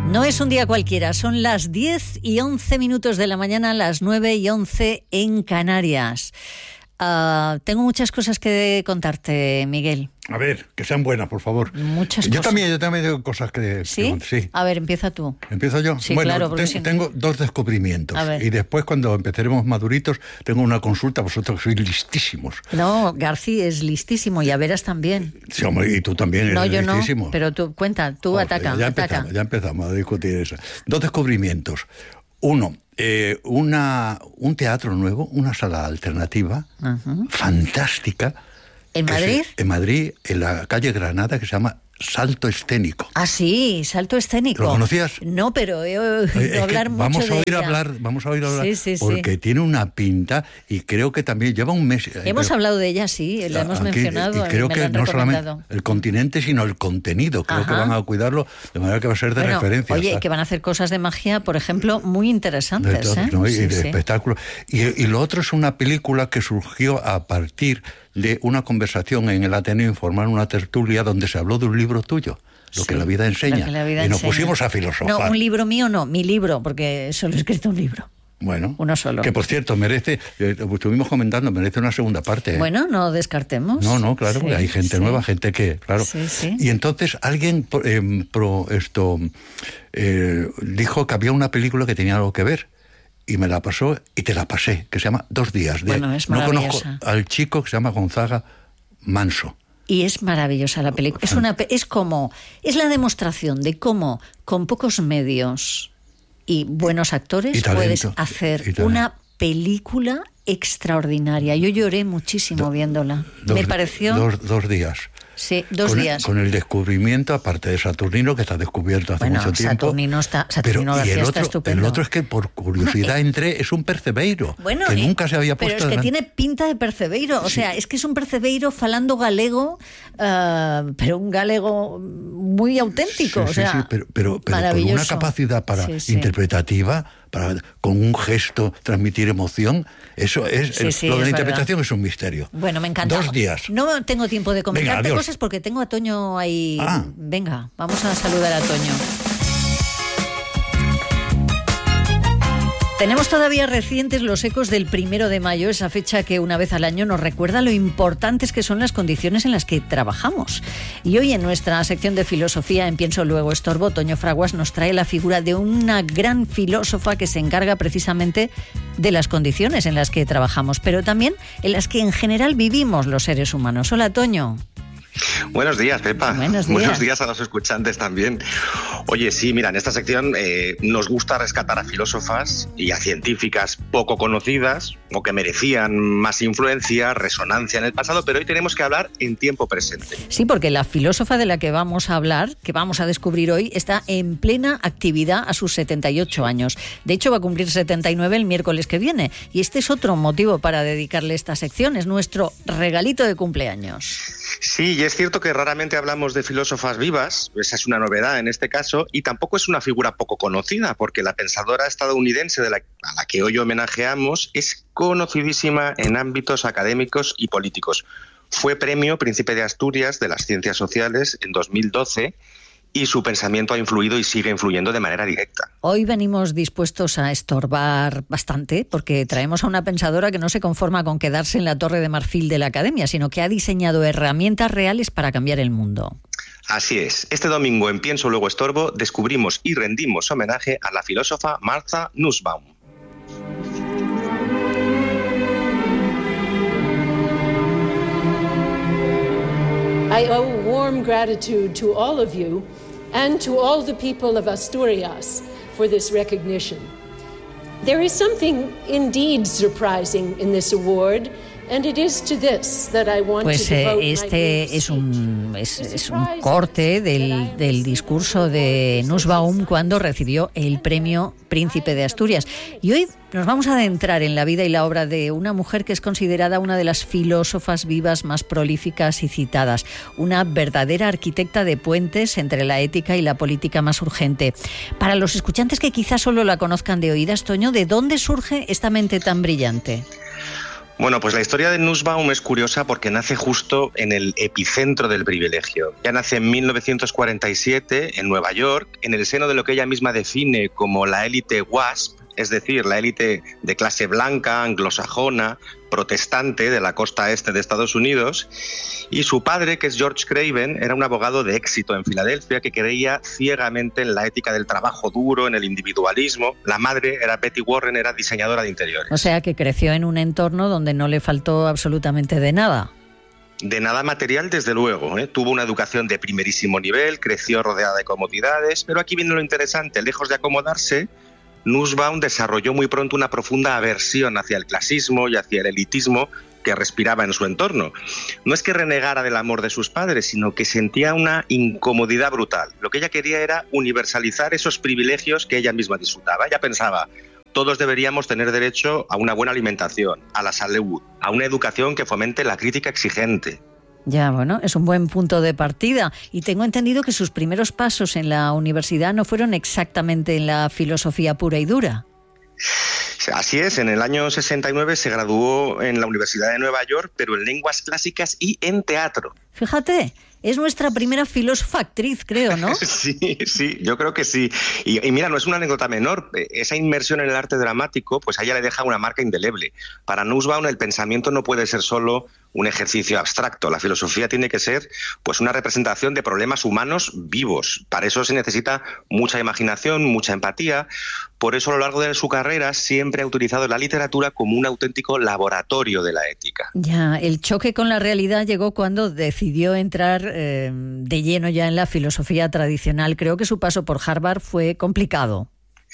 No es un día cualquiera, son las 10:11 de la mañana, las 9:11 en Canarias. Tengo muchas cosas que contarte, Miguel. A ver, que sean buenas, por favor. Muchas yo cosas. Yo también tengo cosas que... ¿Sí? Sí. A ver, empieza tú. ¿Empiezo yo? Sí, bueno, claro, tengo dos descubrimientos. A ver. Y después, cuando empezaremos maduritos, tengo una consulta a vosotros que sois listísimos. No, García es listísimo y Averas también. Sí, hombre, y tú también eres listísimo. No, pero tú, cuenta, tú ataca. Ya empezamos a discutir eso. Dos descubrimientos. Uno, un teatro nuevo, una sala alternativa, fantástica. ¿En Madrid? En Madrid, en la calle Granada, que se llama Salto Escénico. Ah, sí, Salto Escénico. ¿Lo conocías? No, pero he oído hablar mucho vamos a de oír ella. Vamos a oír hablar, sí, porque tiene una pinta y creo que también lleva un mes. Hemos hablado de ella, sí, la hemos mencionado. Y creo me que la han no solamente recomendado. el continente, sino el contenido. Creo que van a cuidarlo de manera que va a ser de referencia. Oye, ¿sabes? que van a hacer cosas de magia, por ejemplo, muy interesantes. De todo, ¿eh? ¿no? Y Sí, de sí. espectáculo. Y lo otro es una película que surgió a partir de una conversación en el Ateneo Informal, una tertulia donde se habló de un libro tuyo. Lo que la vida enseña. Y nos pusimos a filosofar. No, un libro mío no, mi libro, porque solo he escrito un libro. Bueno, uno solo. Que por cierto, merece, estuvimos comentando, merece una segunda parte. ¿eh? Bueno, no descartemos. No, claro, porque hay gente nueva, gente que, claro. Sí. Y entonces alguien dijo que había una película que tenía algo que ver. Y me la pasó y te la pasé, que se llama 2 días. Bueno, es no maravillosa. conozco al chico que se llama Gonzaga Manso. Y es maravillosa la película. Es la demostración de cómo con pocos medios y buenos actores puedes hacer una película extraordinaria. Yo lloré muchísimo viéndola. Me pareció... 2 días. Sí, 2 días. Con el descubrimiento, aparte de Saturnino, que está descubierto hace mucho tiempo. Saturnino García está estupendo. El otro es que por curiosidad entré, es un percebeiro, que nunca se había puesto. Pero es que tiene pinta de percebeiro, o sea, es que es un percebeiro falando galego, pero un galego muy auténtico. Pero con una capacidad interpretativa, con un gesto transmitir emoción, eso es lo de la interpretación es un misterio. Bueno, me encanta. 2 días. No tengo tiempo de comentarte cosas porque tengo a Toño ahí. Venga, vamos a saludar a Toño. Tenemos todavía recientes los ecos del 1 de mayo, esa fecha que una vez al año nos recuerda lo importantes que son las condiciones en las que trabajamos. Y hoy en nuestra sección de filosofía en Pienso Luego Estorbo, Toño Fraguas nos trae la figura de una gran filósofa que se encarga precisamente de las condiciones en las que trabajamos, pero también en las que en general vivimos los seres humanos. Hola, Toño. Buenos días, Pepa. Buenos días a los escuchantes también. Oye, sí, mira, en esta sección nos gusta rescatar a filósofas y a científicas poco conocidas o que merecían más influencia, resonancia en el pasado, pero hoy tenemos que hablar en tiempo presente. Sí, porque la filósofa de la que vamos a hablar, que vamos a descubrir hoy, está en plena actividad a sus 78 años. De hecho, va a cumplir 79 el miércoles que viene. Y este es otro motivo para dedicarle esta sección, es nuestro regalito de cumpleaños. Sí, y es cierto que raramente hablamos de filósofas vivas, esa es una novedad en este caso, y tampoco es una figura poco conocida, porque la pensadora estadounidense a la que hoy homenajeamos es conocidísima en ámbitos académicos y políticos. Fue premio Príncipe de Asturias de las Ciencias Sociales en 2012 y su pensamiento ha influido y sigue influyendo de manera directa. Hoy venimos dispuestos a estorbar bastante porque traemos a una pensadora que no se conforma con quedarse en la torre de marfil de la academia, sino que ha diseñado herramientas reales para cambiar el mundo. Así es. Este domingo en Pienso Luego Estorbo descubrimos y rendimos homenaje a la filósofa Martha Nussbaum. I owe warm gratitude to all of you and to all the people of Asturias for this recognition. There is something indeed surprising in this award, and it is to this that I want pues to devote este es un corte del discurso de Nussbaum cuando recibió el premio Príncipe de Asturias. Y hoy nos vamos a adentrar en la vida y la obra de una mujer que es considerada una de las filósofas vivas más prolíficas y citadas, una verdadera arquitecta de puentes entre la ética y la política más urgente. Para los escuchantes que quizás solo la conozcan de oídas, Toño, ¿de dónde surge esta mente tan brillante? Bueno, pues la historia de Nussbaum es curiosa porque nace justo en el epicentro del privilegio. Ya nace en 1947 en Nueva York, en el seno de lo que ella misma define como la élite WASP, es decir, la élite de clase blanca, anglosajona, protestante de la costa este de Estados Unidos. Y su padre, que es George Craven, era un abogado de éxito en Filadelfia que creía ciegamente en la ética del trabajo duro, en el individualismo. La madre era Betty Warren, era diseñadora de interiores. O sea que creció en un entorno donde no le faltó absolutamente de nada. De nada material, desde luego, ¿eh? Tuvo una educación de primerísimo nivel, creció rodeada de comodidades, pero aquí viene lo interesante. Lejos de acomodarse, Nussbaum desarrolló muy pronto una profunda aversión hacia el clasismo y hacia el elitismo que respiraba en su entorno. No es que renegara del amor de sus padres, sino que sentía una incomodidad brutal. Lo que ella quería era universalizar esos privilegios que ella misma disfrutaba. Ella pensaba: todos deberíamos tener derecho a una buena alimentación, a la salud, a una educación que fomente la crítica exigente. Ya, bueno, es un buen punto de partida. Y tengo entendido que sus primeros pasos en la universidad no fueron exactamente en la filosofía pura y dura. Así es, en el año 69 se graduó en la Universidad de Nueva York, pero en lenguas clásicas y en teatro. Fíjate, es nuestra primera filósofa actriz, creo, ¿no? Sí, yo creo que sí. Y mira, no es una anécdota menor. Esa inmersión en el arte dramático, pues a ella le deja una marca indeleble. Para Nussbaum el pensamiento no puede ser solo un ejercicio abstracto. La filosofía tiene que ser pues una representación de problemas humanos vivos. Para eso se necesita mucha imaginación, mucha empatía. Por eso a lo largo de su carrera siempre ha utilizado la literatura como un auténtico laboratorio de la ética. Ya, el choque con la realidad llegó cuando decidió entrar de lleno ya en la filosofía tradicional. Creo que su paso por Harvard fue complicado.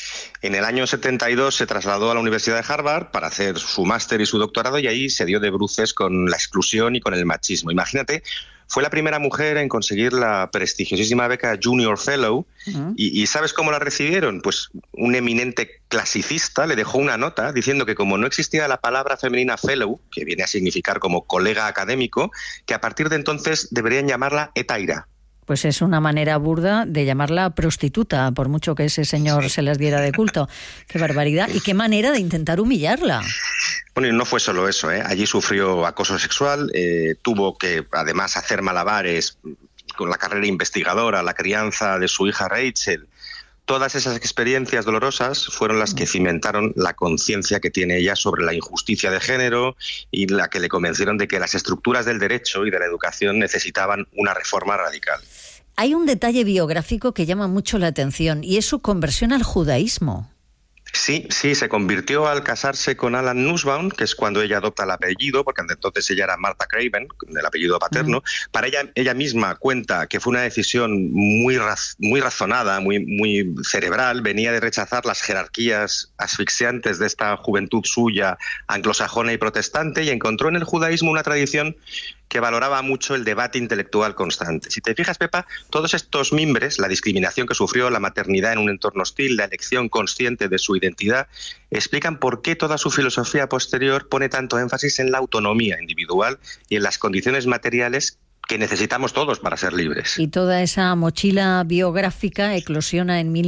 En el año 72 se trasladó a la Universidad de Harvard para hacer su máster y su doctorado, y ahí se dio de bruces con la exclusión y con el machismo. Imagínate, fue la primera mujer en conseguir la prestigiosísima beca Junior Fellow. ¿Y sabes cómo la recibieron? Pues un eminente clasicista le dejó una nota diciendo que como no existía la palabra femenina fellow, que viene a significar como colega académico, que a partir de entonces deberían llamarla hetaira. Pues es una manera burda de llamarla prostituta, por mucho que ese señor se las diera de culto. ¡Qué barbaridad! Y qué manera de intentar humillarla. Bueno, y no fue solo eso, ¿eh? Allí sufrió acoso sexual, tuvo que además hacer malabares con la carrera investigadora, la crianza de su hija Rachel. Todas esas experiencias dolorosas fueron las que cimentaron la conciencia que tiene ella sobre la injusticia de género y la que le convencieron de que las estructuras del derecho y de la educación necesitaban una reforma radical. Hay un detalle biográfico que llama mucho la atención y es su conversión al judaísmo. Sí, se convirtió al casarse con Alan Nussbaum, que es cuando ella adopta el apellido, porque entonces ella era Martha Craven, el apellido paterno. Para ella misma cuenta que fue una decisión muy razonada, muy cerebral. Venía de rechazar las jerarquías asfixiantes de esta juventud suya, anglosajona y protestante, y encontró en el judaísmo una tradición que valoraba mucho el debate intelectual constante. Si te fijas, Pepa, todos estos mimbres, la discriminación que sufrió, la maternidad en un entorno hostil, la elección consciente de su identidad, explican por qué toda su filosofía posterior pone tanto énfasis en la autonomía individual y en las condiciones materiales que necesitamos todos para ser libres. Y toda esa mochila biográfica eclosiona en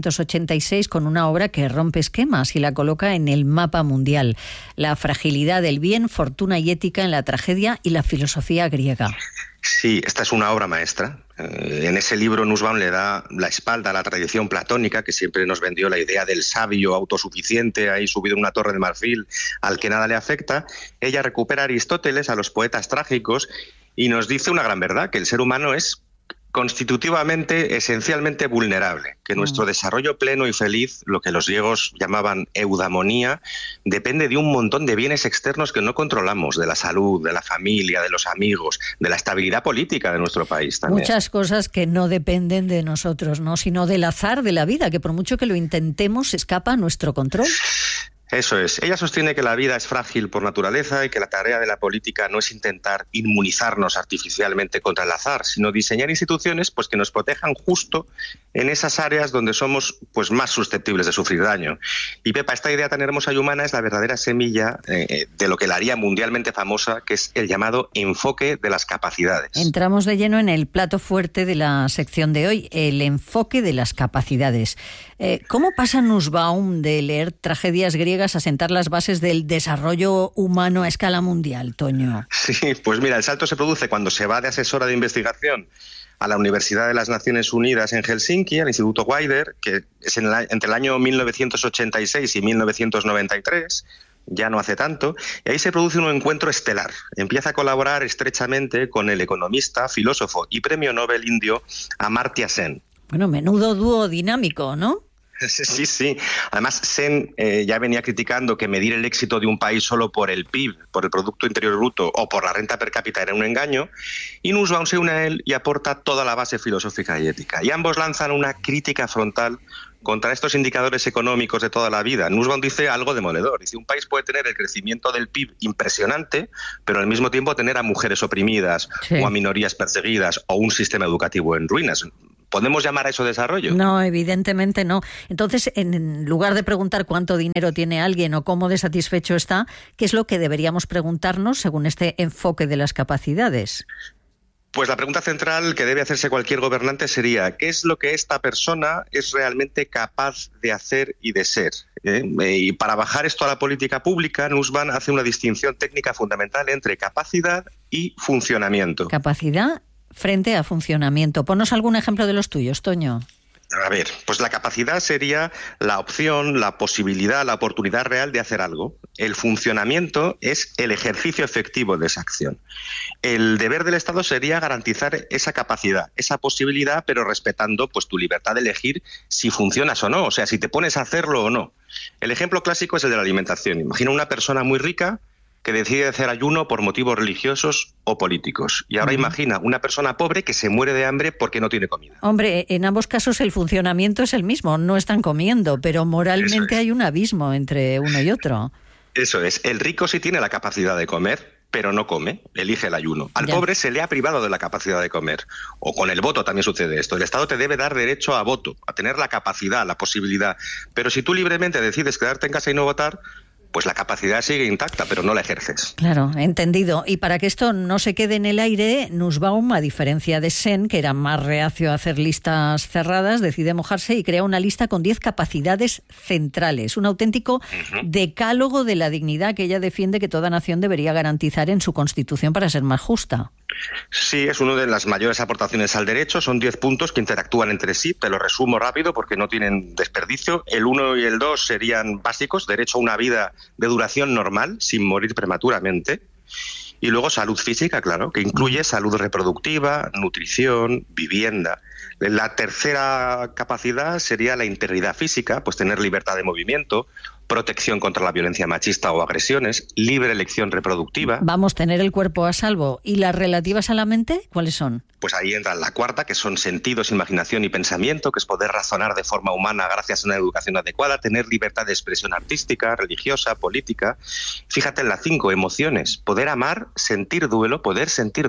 1986 con una obra que rompe esquemas y la coloca en el mapa mundial. La fragilidad del bien, fortuna y ética en la tragedia y la filosofía griega. Sí, esta es una obra maestra. En ese libro Nussbaum le da la espalda a la tradición platónica, que siempre nos vendió la idea del sabio autosuficiente ahí subido en una torre de marfil al que nada le afecta. Ella recupera a Aristóteles, a los poetas trágicos, y nos dice una gran verdad, que el ser humano es constitutivamente, esencialmente vulnerable, que nuestro desarrollo pleno y feliz, lo que los griegos llamaban eudamonía, depende de un montón de bienes externos que no controlamos, de la salud, de la familia, de los amigos, de la estabilidad política de nuestro país también. Muchas cosas que no dependen de nosotros, ¿no?, sino del azar de la vida, que por mucho que lo intentemos, escapa a nuestro control. Eso es. Ella sostiene que la vida es frágil por naturaleza y que la tarea de la política no es intentar inmunizarnos artificialmente contra el azar, sino diseñar instituciones pues que nos protejan justo en esas áreas donde somos pues más susceptibles de sufrir daño. Y Pepa, esta idea tan hermosa y humana es la verdadera semilla de lo que la haría mundialmente famosa, que es el llamado enfoque de las capacidades. Entramos de lleno en el plato fuerte de la sección de hoy, el enfoque de las capacidades. ¿Cómo pasa Nussbaum de leer tragedias griegas a sentar las bases del desarrollo humano a escala mundial, Toño? Sí, pues mira, el salto se produce cuando se va de asesora de investigación a la Universidad de las Naciones Unidas en Helsinki, al Instituto Wider, que es entre el año 1986 y 1993, ya no hace tanto, y ahí se produce un encuentro estelar. Empieza a colaborar estrechamente con el economista, filósofo y premio Nobel indio Amartya Sen. Bueno, menudo dúo dinámico, ¿no? Sí. Además, Sen ya venía criticando que medir el éxito de un país solo por el PIB, por el Producto Interior Bruto o por la renta per cápita era un engaño, y Nussbaum se une a él y aporta toda la base filosófica y ética. Y ambos lanzan una crítica frontal contra estos indicadores económicos de toda la vida. Nussbaum dice algo demoledor. Dice, un país puede tener el crecimiento del PIB impresionante, pero al mismo tiempo tener a mujeres oprimidas o a minorías perseguidas o un sistema educativo en ruinas. ¿Podemos llamar a eso desarrollo? No, evidentemente no. Entonces, en lugar de preguntar cuánto dinero tiene alguien o cómo de satisfecho está, ¿qué es lo que deberíamos preguntarnos según este enfoque de las capacidades? Pues la pregunta central que debe hacerse cualquier gobernante sería, ¿qué es lo que esta persona es realmente capaz de hacer y de ser? Y para bajar esto a la política pública, Nussbaum hace una distinción técnica fundamental entre capacidad y funcionamiento. Capacidad frente a funcionamiento. Ponos algún ejemplo de los tuyos, Toño. A ver, pues la capacidad sería la opción, la posibilidad, la oportunidad real de hacer algo. El funcionamiento es el ejercicio efectivo de esa acción. El deber del Estado sería garantizar esa capacidad, esa posibilidad, pero respetando pues tu libertad de elegir si funcionas o no, o sea, si te pones a hacerlo o no. El ejemplo clásico es el de la alimentación. Imagina una persona muy rica que decide hacer ayuno por motivos religiosos o políticos. Y ahora imagina una persona pobre que se muere de hambre porque no tiene comida. Hombre, en ambos casos el funcionamiento es el mismo, no están comiendo, pero moralmente hay un abismo entre uno y otro. Eso es. El rico sí tiene la capacidad de comer, pero no come, elige el ayuno. Al pobre se le ha privado de la capacidad de comer. O con el voto también sucede esto. El Estado te debe dar derecho a voto, a tener la capacidad, la posibilidad. Pero si tú libremente decides quedarte en casa y no votar, pues la capacidad sigue intacta, pero no la ejerces. Claro, entendido. Y para que esto no se quede en el aire, Nussbaum, a diferencia de Sen, que era más reacio a hacer listas cerradas, decide mojarse y crea una lista con 10 capacidades centrales. Un auténtico decálogo de la dignidad que ella defiende que toda nación debería garantizar en su Constitución para ser más justa. Sí, es una de las mayores aportaciones al derecho. Son 10 puntos que interactúan entre sí. Te lo resumo rápido porque no tienen desperdicio. El 1 y el 2 serían básicos. Derecho a una vida de duración normal, sin morir prematuramente. Y luego salud física, claro, que incluye salud reproductiva, nutrición, vivienda. La tercera capacidad sería la integridad física, pues tener libertad de movimiento, protección contra la violencia machista o agresiones, libre elección reproductiva. Vamos, tener el cuerpo a salvo. ¿Y las relativas a la mente, cuáles son? Pues ahí entra la cuarta, que son sentidos, imaginación y pensamiento, que es poder razonar de forma humana gracias a una educación adecuada, tener libertad de expresión artística, religiosa, política. Fíjate en la 5, emociones, poder amar, sentir duelo, poder sentir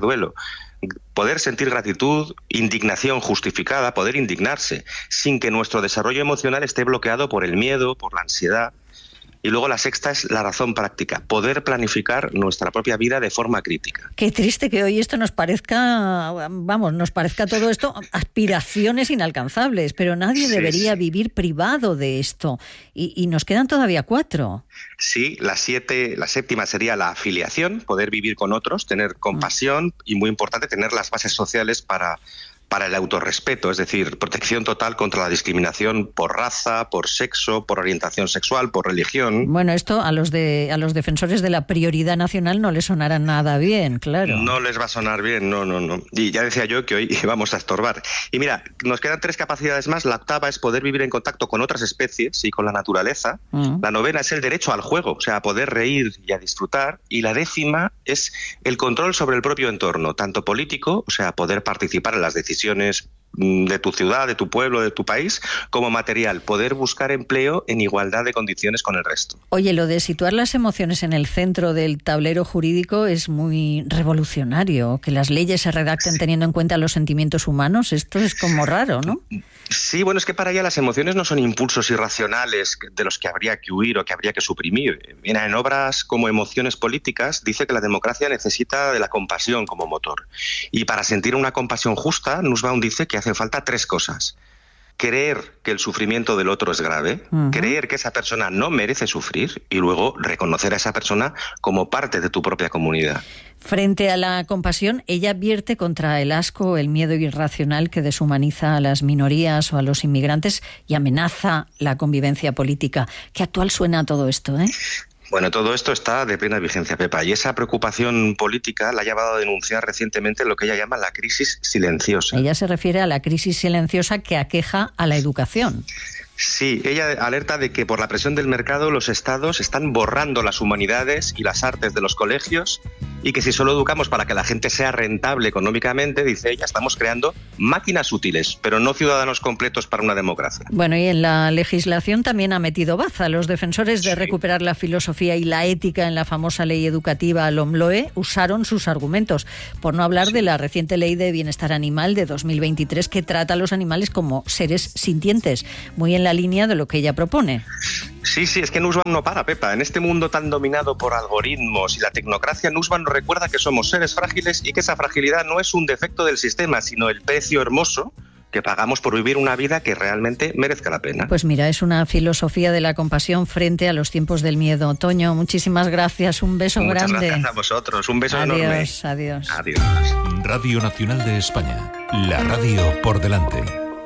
gratitud, indignación justificada, poder indignarse, sin que nuestro desarrollo emocional esté bloqueado por el miedo, por la ansiedad. Y luego la sexta es la razón práctica, poder planificar nuestra propia vida de forma crítica. Qué triste que hoy esto nos parezca todo esto aspiraciones inalcanzables, pero nadie debería vivir privado de esto. Y nos quedan todavía 4. Sí, la séptima sería la afiliación, poder vivir con otros, tener compasión y, muy importante, tener las bases sociales para el autorrespeto, es decir, protección total contra la discriminación por raza, por sexo, por orientación sexual, por religión. Bueno, esto a los defensores de la prioridad nacional no les sonará nada bien, claro. No les va a sonar bien, no. Y ya decía yo que hoy íbamos a estorbar. Y mira, nos quedan 3 capacidades más. La octava es poder vivir en contacto con otras especies y con la naturaleza. La novena es el derecho al juego, o sea, a poder reír y a disfrutar. Y la 10ª es el control sobre el propio entorno, tanto político, o sea, poder participar en las decisiones de tu ciudad, de tu pueblo, de tu país, como material, poder buscar empleo en igualdad de condiciones con el resto. Oye, lo de situar las emociones en el centro del tablero jurídico es muy revolucionario. Que las leyes se redacten teniendo en cuenta los sentimientos humanos, esto es como raro, ¿no? Sí, bueno, es que para ella las emociones no son impulsos irracionales de los que habría que huir o que habría que suprimir. Mira, en obras como Emociones políticas dice que la democracia necesita de la compasión como motor. Y para sentir una compasión justa, Nussbaum dice que hace falta 3 cosas. Creer que el sufrimiento del otro es grave, creer que esa persona no merece sufrir y luego reconocer a esa persona como parte de tu propia comunidad. Frente a la compasión, ella advierte contra el asco, el miedo irracional que deshumaniza a las minorías o a los inmigrantes y amenaza la convivencia política. Qué actual suena todo esto, ¿eh? Bueno, todo esto está de plena vigencia, Pepa, y esa preocupación política la ha llevado a denunciar recientemente lo que ella llama la crisis silenciosa. Ella se refiere a la crisis silenciosa que aqueja a la educación. Sí, ella alerta de que por la presión del mercado los estados están borrando las humanidades y las artes de los colegios y que si solo educamos para que la gente sea rentable económicamente, dice ella, estamos creando máquinas útiles, pero no ciudadanos completos para una democracia. Bueno, y en la legislación también ha metido baza. Los defensores de recuperar la filosofía y la ética en la famosa ley educativa LOMLOE usaron sus argumentos, por no hablar de la reciente ley de bienestar animal de 2023 que trata a los animales como seres sintientes, muy en la línea de lo que ella propone. Sí, es que Nussbaum no para, Pepa. En este mundo tan dominado por algoritmos y la tecnocracia, Nussbaum nos recuerda que somos seres frágiles y que esa fragilidad no es un defecto del sistema, sino el precio hermoso que pagamos por vivir una vida que realmente merezca la pena. Pues mira, es una filosofía de la compasión frente a los tiempos del miedo. Toño, muchísimas gracias, un beso grande. Muchas gracias a vosotros, un beso enorme. Adiós. Radio Nacional de España, la radio por delante.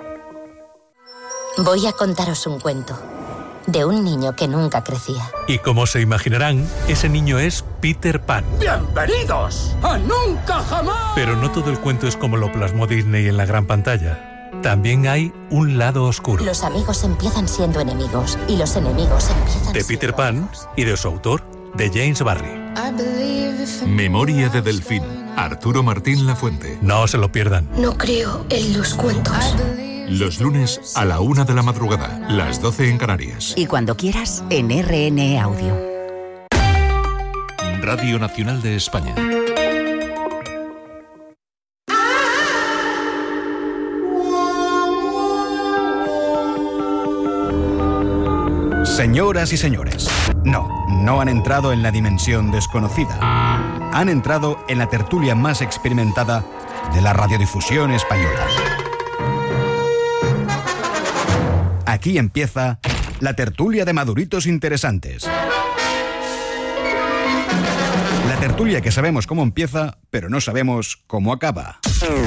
Voy a contaros un cuento de un niño que nunca crecía. Y como se imaginarán, ese niño es Peter Pan. ¡Bienvenidos a Nunca Jamás! Pero no todo el cuento es como lo plasmó Disney en la gran pantalla. También hay un lado oscuro. Los amigos empiezan siendo enemigos y los enemigos empiezan de Peter Pan amigos. Y de su autor, de James Barrie. Memoria de Delfín, Arturo Martín Lafuente. No se lo pierdan. No creo en los cuentos. Los lunes a la 1 de la madrugada, las 12 en Canarias. Y cuando quieras, en RN Audio. Radio Nacional de España. Señoras y señores, no han entrado en la dimensión desconocida. Han entrado en la tertulia más experimentada de la radiodifusión española. Aquí empieza la tertulia de maduritos interesantes. La tertulia que sabemos cómo empieza, pero no sabemos cómo acaba.